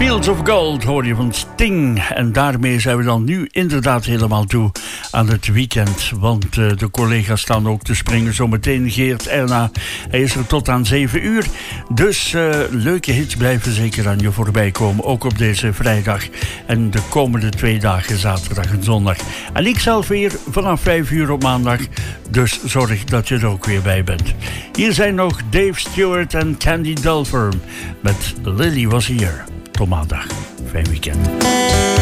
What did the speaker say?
Fields of Gold hoor je van Sting. En daarmee zijn we dan nu inderdaad helemaal toe aan het weekend. Want de collega's staan ook te springen. Zometeen Geert Erna. Hij is er tot aan 7 uur. Dus leuke hits blijven zeker aan je voorbij komen. Ook op deze vrijdag. En de komende 2 dagen, zaterdag en zondag. En ik zelf weer vanaf 5 uur op maandag. Dus zorg dat je er ook weer bij bent. Hier zijn nog Dave Stewart en Candy Dulfer met Lily Was Here. Tot maandag. Fijn weekend.